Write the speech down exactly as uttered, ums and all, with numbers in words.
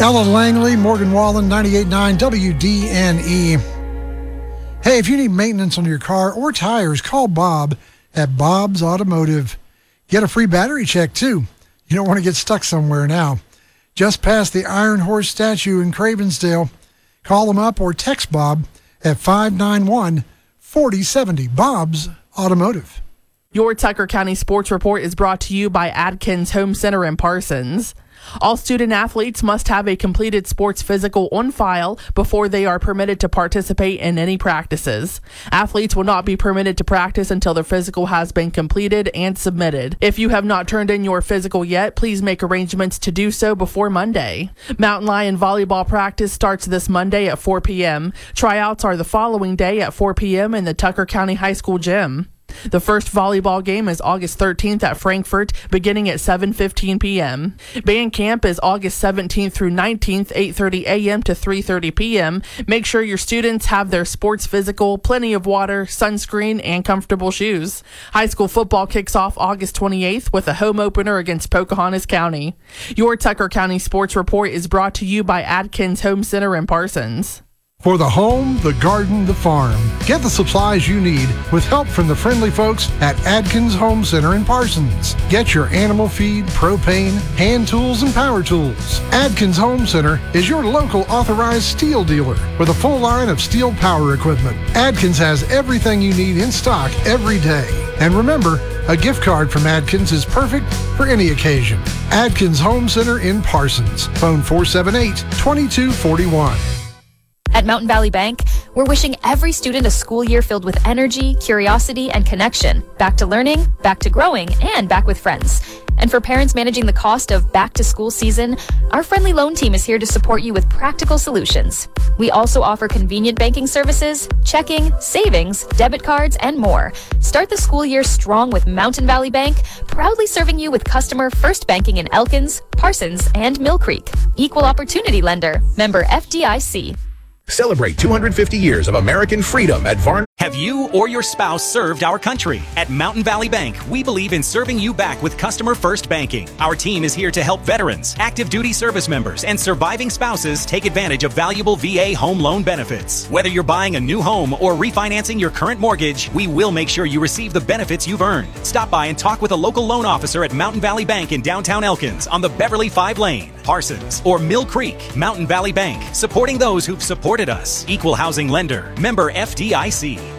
Ellen Langley, Morgan Wallen, ninety-eight point nine W D N E. Hey, if you need maintenance on your car or tires, call Bob at Bob's Automotive. Get a free battery check, too. You don't want to get stuck somewhere now. Just past the Iron Horse statue in Cravensdale. Call them up or text Bob at five nine one, four zero seven zero. Bob's Automotive. Your Tucker County Sports Report is brought to you by Adkins Home Center in Parsons. All student athletes must have a completed sports physical on file before they are permitted to participate in any practices. Athletes will not be permitted to practice until their physical has been completed and submitted. If you have not turned in your physical yet, please make arrangements to do so before Monday. Mountain Lion volleyball practice starts this Monday at four p.m. Tryouts are the following day at four p.m. in the Tucker County High School gym. The first volleyball game is August thirteenth at Frankfort, beginning at seven fifteen p.m. Band camp is August seventeenth through nineteenth, eight thirty a.m. to three thirty p.m. Make sure your students have their sports physical, plenty of water, sunscreen, and comfortable shoes. High school football kicks off August twenty-eighth with a home opener against Pocahontas County. Your Tucker County Sports Report is brought to you by Adkins Home Center in Parsons. For the home, the garden, the farm, get the supplies you need with help from the friendly folks at Adkins Home Center in Parsons. Get your animal feed, propane, hand tools, and power tools. Adkins Home Center is your local authorized steel dealer with a full line of steel power equipment. Adkins has everything you need in stock every day. And remember, a gift card from Adkins is perfect for any occasion. Adkins Home Center in Parsons. Phone four seven eight, two two four one. At Mountain Valley Bank, we're wishing every student a school year filled with energy, curiosity, and connection. Back to learning, back to growing, and back with friends. And for parents managing the cost of back-to-school season, our friendly loan team is here to support you with practical solutions. We also offer convenient banking services, checking, savings, debit cards, and more. Start the school year strong with Mountain Valley Bank, proudly serving you with customer first banking in Elkins, Parsons, and Mill Creek. Equal opportunity lender. Member F D I C. Celebrate two hundred fifty years of American freedom at Varn. Have you or your spouse served our country? At Mountain Valley Bank, we believe in serving you back with customer first banking. Our team is here to help veterans, active duty service members, and surviving spouses take advantage of valuable V A home loan benefits. Whether you're buying a new home or refinancing your current mortgage, we will make sure you receive the benefits you've earned. Stop by and talk with a local loan officer at Mountain Valley Bank in downtown Elkins on the Beverly five lane, Parsons, or Mill Creek. Mountain Valley Bank, supporting those who've supported us. Equal housing lender. Member F D I C.